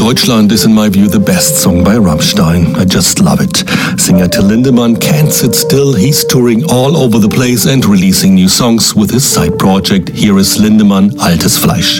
Deutschland is in my view the best song by Rammstein. I just love it. Singer Till Lindemann can't sit still. He's touring all over the place and releasing new songs with his side project. Here is Lindemann, Altes Fleisch.